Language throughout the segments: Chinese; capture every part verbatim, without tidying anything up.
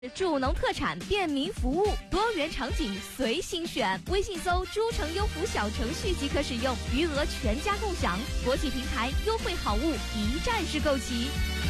助农特产便民服务，多元场景随心选。微信搜“诸城优福”小程序即可使用，余额全家共享。国际平台优惠好物一站式购齐。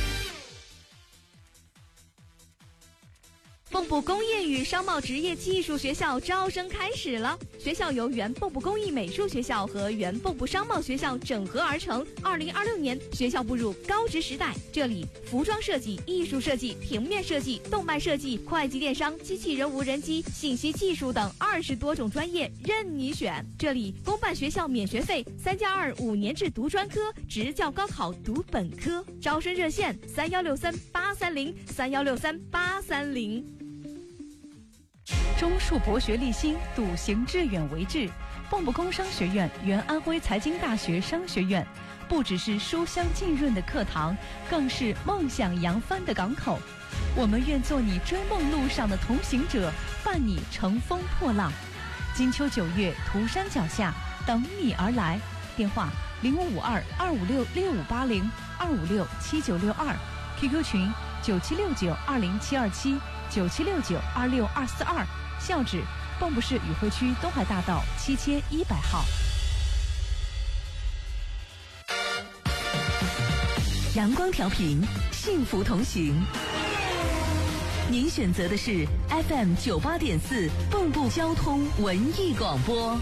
蚌埠工业与商贸职业技术学校招生开始了。学校由原蚌埠工艺美术学校和原蚌埠商贸学校整合而成。二零二六年，学校步入高职时代。这里服装设计、艺术设计、平面设计、动漫设计、会计电商、机器人无人机、信息技术等二十多种专业任你选。这里公办学校免学费，三加二五年制读专科，职教高考读本科。招生热线：三幺六三八三零三幺六三八三零。 中树博学立新，笃行致远为志。蚌埠工商学院原安徽财经大学商学院，不只是书香浸润的课堂，更是梦想扬帆的港口。我们愿做你追梦路上的同行者，伴你乘风破浪。金秋九月，涂山脚下，等你而来。电话：零五五二二五六六五八零二五六七九六二 ，Q Q 群：九七六九二零七二七九七六九二六二四二。校址：蚌埠市宇辉区东海大道七千一百号。 阳光调频，幸福同行。您选择的是 F M 九八点四蚌埠交通文艺广播。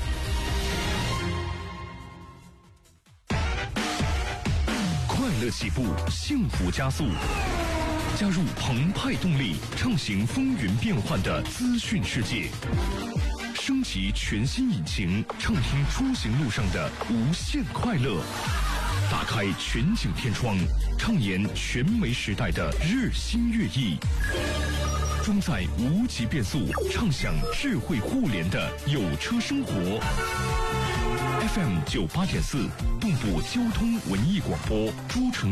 快乐起步，幸福加速。加入澎湃动力，畅行风云变幻的资讯世界，升级全新引擎，畅听出行路上的无限快乐。打开全景天窗，畅言全媒时代的日新月异。装载无极变速，畅享智慧互联的有车生活。F M 九八点四，蚌埠交通文艺广播，诸城。